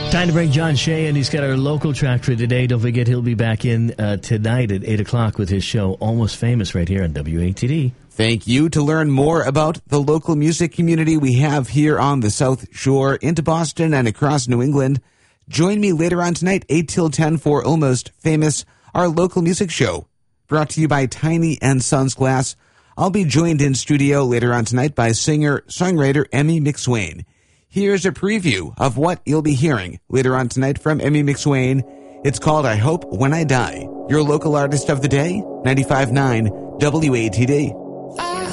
Time to bring John Shea, and he's got our local track for today. Don't forget, he'll be back in tonight at 8 o'clock with his show, Almost Famous, right here on WATD. Thank you. To learn more about the local music community we have here on the South Shore, into Boston and across New England, join me later on tonight, 8 till 10, for Almost Famous, our local music show, brought to you by Tiny and Sons Glass. I'll be joined in studio later on tonight by singer-songwriter Emmy McSwain. Here's a preview of what you'll be hearing later on tonight from Emmy McSwain. It's called I Hope When I Die. Your local artist of the day, 95.9 WATD.